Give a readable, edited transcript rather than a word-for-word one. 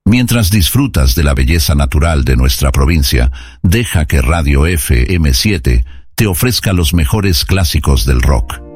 Mientras disfrutas de la belleza natural de nuestra provincia, deja que Radio FM7 te ofrezca los mejores clásicos del rock.